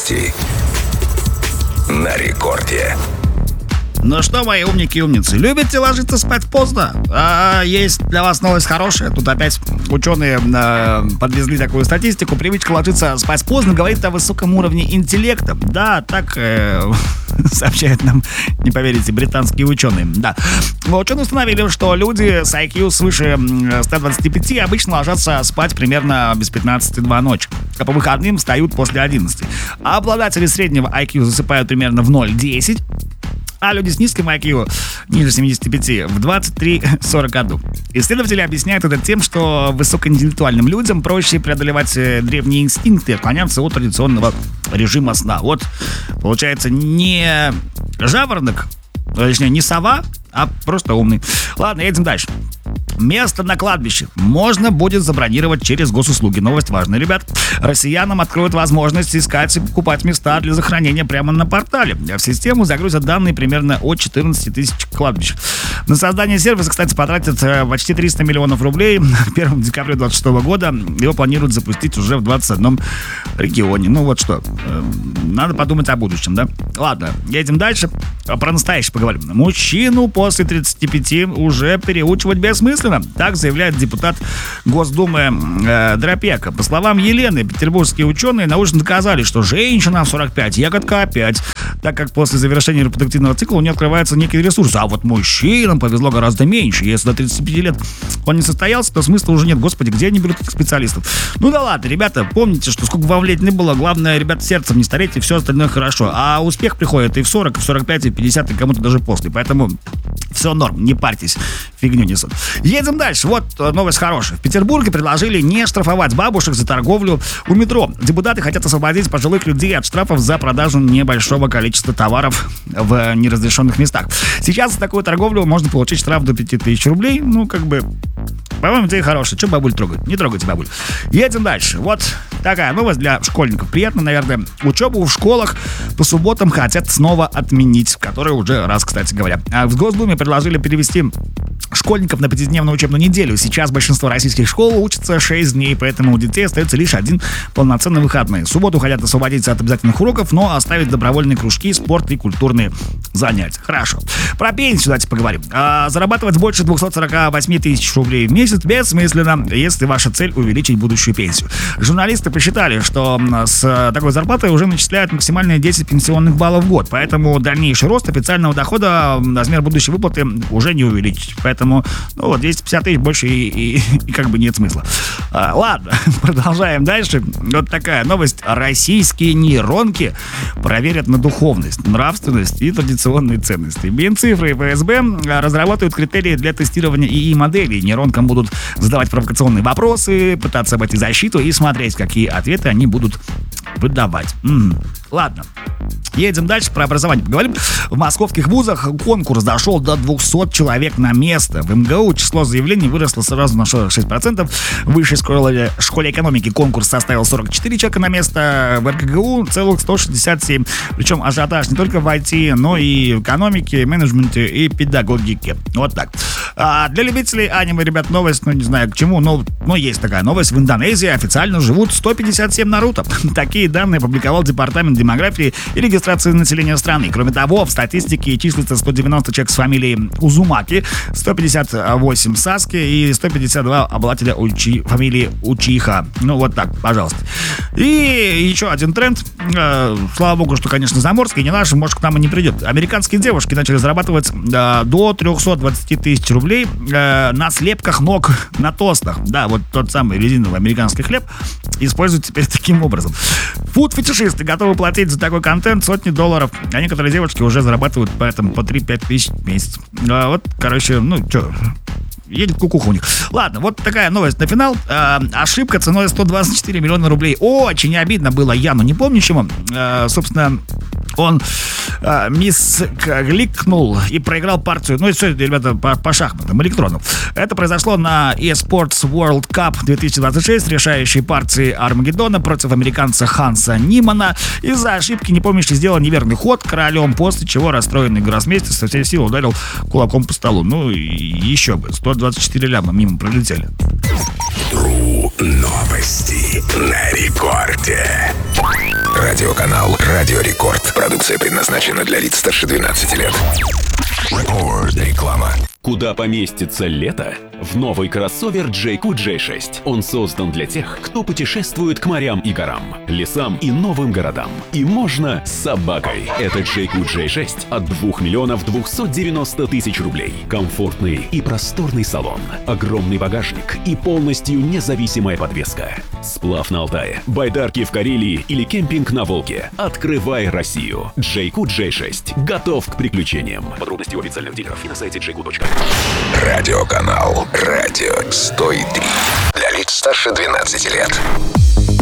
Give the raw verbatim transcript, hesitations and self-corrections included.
Новости на рекорде. Ну что, мои умники и умницы, любите ложиться спать поздно? А есть для вас новость хорошая. Тут опять ученые э, подвезли такую статистику. Привычка ложиться спать поздно говорит о высоком уровне интеллекта. Да, так э, сообщают нам, не поверите, британские ученые. Да. Ученые установили, что люди с ай кью свыше ста двадцати пяти обычно ложатся спать примерно без пятнадцати два ночи. А по выходным встают после одиннадцати. А обладатели среднего ай кью засыпают примерно в ноль десять. А люди с низким ай кью, ниже семидесяти пяти, в двадцать три сорок один. Исследователи объясняют это тем, что высокоинтеллектуальным людям проще преодолевать древние инстинкты и отклоняться от традиционного режима сна. Вот, получается, не жаворонок, точнее, не сова, а просто умный. Ладно, едем дальше. Место на кладбище можно будет забронировать через госуслуги. Новость важная, ребят. Россиянам откроют возможность искать и покупать места для захоронения прямо на портале. В систему загрузят данные примерно от четырнадцати тысяч кладбищ. На создание сервиса, кстати, потратят почти триста миллионов рублей. К первому декабря двадцать шестого года его планируют запустить уже в двадцать одном регионе. Ну вот что, надо подумать о будущем, да? Ладно, едем дальше. Про настоящее поговорим. Мужчину после тридцати пяти уже переучивать бессмысленно. Так заявляет депутат Госдумы э, Дропека. По словам Елены, петербургские ученые научно доказали, что женщина в сорок пять ягодка опять, так как после завершения репродуктивного цикла у нее открывается некий ресурс. А вот мужчинам повезло гораздо меньше. Если до тридцати пяти лет он не состоялся, то смысла уже нет. Господи, где они берут этих специалистов? Ну да ладно, ребята, помните, что сколько бы вам лет не было, главное, ребята, сердцем не стареть, и все остальное хорошо. А успех приходит и в сорок, и в сорок пять, и в пятьдесят, и кому-то даже после. Поэтому все норм, не парьтесь, фигню несут. Едем дальше. Вот новость хорошая. В Петербурге предложили не штрафовать бабушек за торговлю у метро. Депутаты хотят освободить пожилых людей от штрафов за продажу небольшого количества товаров в неразрешенных местах. Сейчас за такую торговлю можно получить штраф до пяти тысяч рублей. Ну, как бы, по-моему, идея хорошая. Че бабуль трогать? Не трогайте бабуль. Едем дальше. Вот такая новость для школьников. Приятно, наверное. Учебу в школах по субботам хотят снова отменить. Который уже раз, кстати говоря. А в Госдуме предложили перевести школьников на пятидневную учебную неделю. Сейчас большинство российских школ учатся шесть дней, поэтому у детей остается лишь один полноценный выходной. В субботу хотят освободиться от обязательных уроков, но оставить добровольные кружки, спорт и культурные занятия. Хорошо. Про пенсию давайте поговорим. А, зарабатывать больше двухсот сорока восьми тысяч рублей в месяц бессмысленно, если ваша цель увеличить будущую пенсию. Журналисты посчитали, что с такой зарплатой уже начисляют максимальные десять пенсионных баллов в год, поэтому дальнейший рост официального дохода, размер будущей выплаты уже не увеличить. Поэтому, ну вот, двести пятьдесят тысяч больше и, и, и как бы нет смысла. А, ладно, продолжаем дальше. Вот такая новость. Российские нейронки проверят на духовность, нравственность и традиционные ценности. Минцифры и эф эс бэ разработают критерии для тестирования ИИ моделей. Нейронкам будут задавать провокационные вопросы, пытаться обойти защиту и смотреть, какие ответы они будут выдавать. М-м. Ладно. Едем дальше, про образование поговорим. В московских вузах конкурс дошел до двухсот человек на место. В эм гэ у число заявлений выросло сразу на сорок шесть процентов. В высшей школе, школе экономики конкурс составил сорок четыре человека на место. В эр ка гэ у целых сто шестьдесят семь. Причем ажиотаж не только в ай ти, но и в экономике, менеджменте и педагогике. Вот так. А для любителей аниме, ребят, новость, ну не знаю к чему, но, но есть такая новость. В Индонезии официально живут сто пятьдесят семь Наруто. Такие данные опубликовал Департамент демографии и регистрации населения страны. Кроме того, в статистике числится сто девяносто человек с фамилией Узумаки, сто пятьдесят восемь Саски и сто пятьдесят два обладателя Учи, фамилии Учиха. Ну вот так, пожалуйста. И еще один тренд. Э, слава богу, что, конечно, заморский, не наш, может, к нам и не придет. Американские девушки начали зарабатывать э, до триста двадцать тысяч рублей э, на слепках ног на тостах. Да, вот тот самый резиновый американский хлеб используют теперь таким образом. Фуд-фетишисты готовы платить за такой контент сотни долларов, а некоторые девушки уже зарабатывают поэтому по три-пять тысяч в месяц. А вот, короче, ну, что, едет кукуха у них. Ладно, вот такая новость на финал. Э, ошибка ценой сто двадцать четыре миллиона рублей. Очень обидно было Яну Непомнящему. Э, собственно, он э, мискликнул и проиграл партию. Ну, это все, ребята, по, по шахматам, электрону. Это произошло на eSports World Cup две тысячи двадцать шесть, решающей партии Армагеддона против американца Ханса Нимана. Из-за ошибки Непомнящий сделал неверный ход королем, после чего расстроенный гроссмейстер со всей силы ударил кулаком по столу. Ну, и еще бы, сто двадцать четыре ляма мимо пролетели. Тру новости на рекорде. Радиоканал «Радио Рекорд». Продукция предназначена для лиц старше двенадцати лет. Реклама. Куда поместится лето? В новый кроссовер джей кью джей шесть. Он создан для тех, кто путешествует к морям и горам, лесам и новым городам. И можно с собакой. Это джей кью джей шесть от двух миллионов двухсот девяноста тысяч рублей. Комфортный и просторный салон, огромный багажник и полностью независимая подвеска. Сплав на Алтае, байдарки в Карелии или кемпинг на Волге. Открывай Россию. джей кью джей шесть готов к приключениям. Подробности у официальных дилеров и на сайте джей кью точка ру. Радиоканал «Радио сто три». Для лиц старше двенадцати лет.